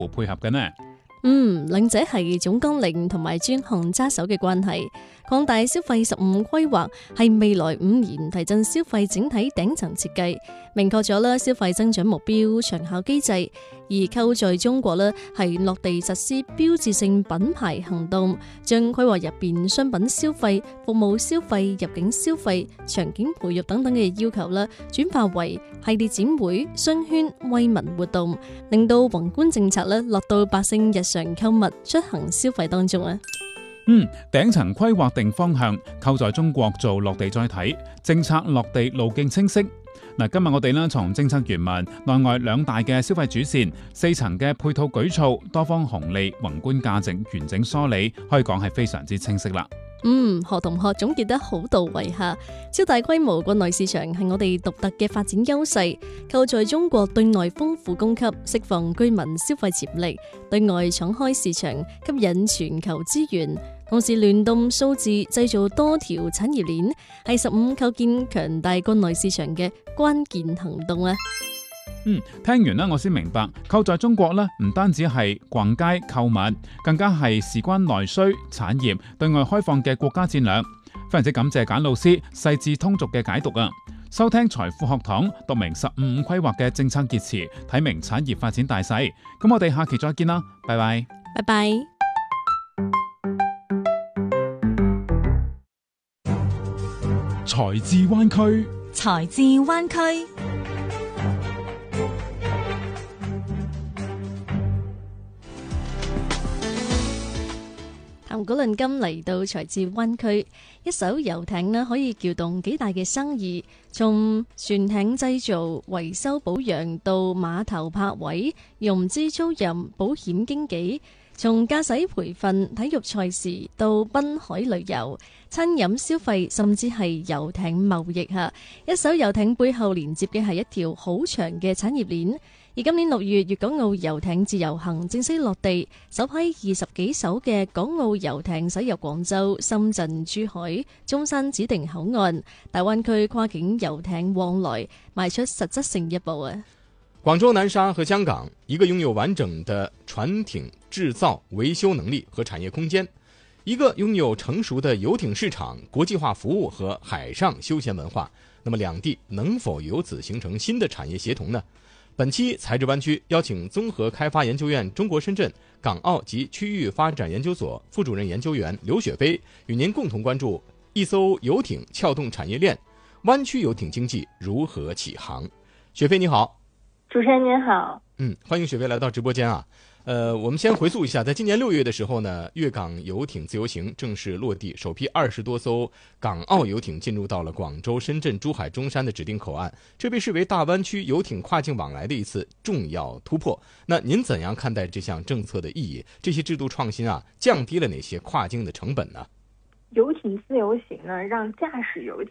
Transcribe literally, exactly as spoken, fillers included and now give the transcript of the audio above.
配合嘅呢？ 嗯，兩者係總綱領同埋專項揸手嘅關係。擴大消費十五規劃係未來五年提振消費整體頂層設計，明確咗啦消費增長目標、長效機制。而扣在中國呢係落地實施標誌性品牌行動，將規劃入邊商品消費、服務消費、入境消費、場景培育等等嘅要求啦，轉化為系列展會、商圈、惠民活動，令到宏觀政策咧落到百姓日常購物、出行消費當中啊。 嗯，頂層規劃定方向，扣在中國做落地再睇，政策落地路徑清晰。嗱，今日我哋呢從政策原文、內外兩大嘅消費主線、四層嘅配套舉措、多方紅利、宏觀價值完整梳理，可以講係非常之清晰啦。 嗯，何同學總結得好到位下，超大規模國內市場係我哋獨特嘅發展優勢，扣在中國對內豐富供給，釋放居民消費潛力，對外敞開市場，吸引全球資源，同時聯動數字製造多條產業鏈，係十五構建強大國內市場嘅關鍵行動啊！ 嗯，聽完呢，我先明白，扣在中國呢，唔單止係逛街購物，更加係事關內需產業對外開放嘅國家戰略。非常之感謝簡老師細緻通俗嘅解讀啊！收聽財富學堂，讀明十五五規劃嘅政策結詞，睇明產業發展大勢。咁我哋下期再見啦，拜拜， 拜拜。 財智灣區， 財智灣區。 談古論今嚟到財智灣區，一艘遊艇呢可以撬動幾大嘅生意，從船艇製造、維修保養到碼頭泊位、融資租賃、保險經紀，從駕駛培訓、體育賽事到濱海旅遊、餐飲消費，甚至係遊艇貿易吓，一艘遊艇背後連接嘅係一條好長嘅產業鏈。而今年六月，粵港澳遊艇自由行正式落地，首批二十幾艘嘅港澳遊艇駛入廣州、深圳、珠海、中山指定口岸，大灣區跨境遊艇往來邁出實質性一步啊！ 廣州南沙和香港，一個擁有完整的船艇製造、維修能力和產業空間，一個擁有成熟的遊艇市場、國際化服務和海上休閒文化。那麼兩地能否由此形成新的產業協同呢？本期財智灣區邀請綜合開發研究院中國深圳、港澳及區域發展研究所副主任研究員劉雪飛，與您共同關注一艘遊艇撬動產業鏈，灣區遊艇經濟如何起航。雪飛你好。 主持人您好。 嗯，歡迎雪飛來到直播間啊。呃，我們先回溯一下，在今年六月的時候呢，粵港遊艇自由行正式落地，首批二十多艘港澳遊艇進入到了廣州、深圳、珠海、中山的指定口岸，這被視為大灣區遊艇跨境往來的一次重要突破。那您怎樣看待這項政策的意義？這些制度創新啊，降低了哪些跨境的成本呢？ 遊艇自由行呢，讓駕駛遊艇